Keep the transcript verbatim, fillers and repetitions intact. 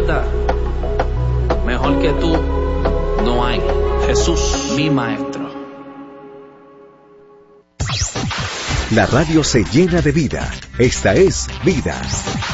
verdad, mejor que tú no hay. Jesús, mi maestro. La radio se llena de vida. Esta es Vida.